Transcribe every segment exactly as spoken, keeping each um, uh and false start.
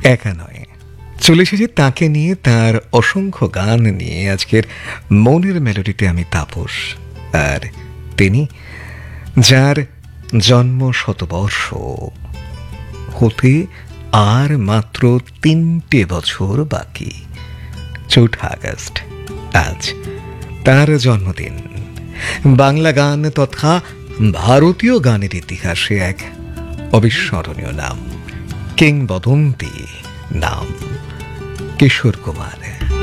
একা নয়, চলে এসেছি তাকে নিয়ে, তার অসংখ্য গান নিয়ে। আজকের মনের মেলোডিতে আমি তাপস, আর তিনি যার জন্ম শতবর্ষ হতে আর মাত্র তিনটে বছর বাকি। চৌঠা আগস্ট আজ তার জন্মদিন। বাংলা গান তথা ভারতীয় গানের ইতিহাসে এক অবিস্মরণীয় নাম, কিংবদন্তি নাম কিশোর কুমার।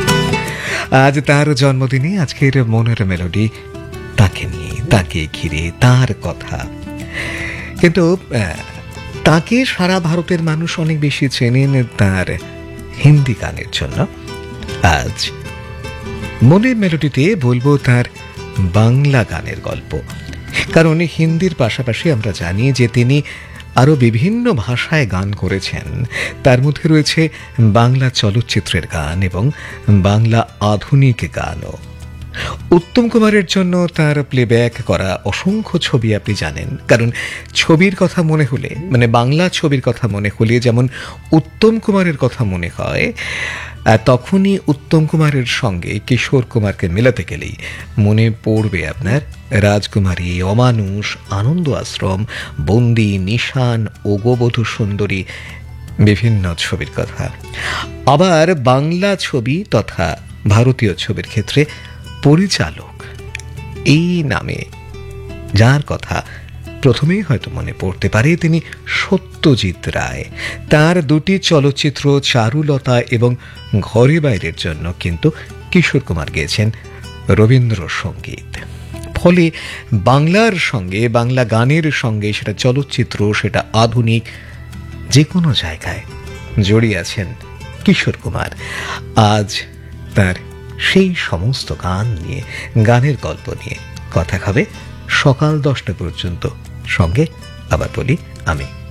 আজ তার জন্মদিনে আজকের মনের মেলোডি তাকে নিয়ে, তাকে ঘিরে, তার কথা। কিন্তু তাকে সারা ভারতের মানুষ অনেক বেশি চেনেন তার হিন্দি গানের জন্য। আজ মনের মেলোডিতে বলবো তার বাংলা গানের গল্প, কারণ হিন্দির পাশাপাশি আমরা জানি যে তিনি আরও বিভিন্ন ভাষায় গান করেছেন। তার মধ্যে রয়েছে বাংলা চলচ্চিত্রের গান এবং বাংলা আধুনিক গানও। উত্তম কুমারের জন্য তার প্লেব্যাক করা অসংখ্য ছবি আপনি জানেন, কারণ ছবির কথা মনে হলে, মানে বাংলা ছবির কথা মনে হলে যেমন উত্তম কুমারের কথা মনে হয়, তখনই উত্তম কুমারের সঙ্গে কিশোর কুমারকে মেলাতে গেলেই মনে পড়বে আপনার রাজকুমারী, অমানুষ, আনন্দ আশ্রম, বন্দি, নিশান, ওগোবধূ সুন্দরী, বিভিন্ন ছবির কথা। আবার বাংলা ছবি তথা ভারতীয় ছবির ক্ষেত্রে পরিচালক এই নামে যার কথা প্রথমেই হয়তো মনে পড়তে পারে, তিনি সত্যজিৎ রায়। তার দুটি চলচ্চিত্র চারুলতা এবং ঘরে বাইরের জন্য কিন্তু কিশোর কুমার গেয়েছেন রবীন্দ্রসঙ্গীত। ফলে বাংলার সঙ্গে, বাংলা গানের সঙ্গে, সেটা চলচ্চিত্র, সেটা আধুনিক, যে কোনো জায়গায় জড়িয়ে আছেন কিশোর কুমার। আজ তার সেই সমস্ত গান নিয়ে, গানের গল্প নিয়ে কথা হবে সকাল দশটা পর্যন্ত। সঙ্গে আবার বলি আমি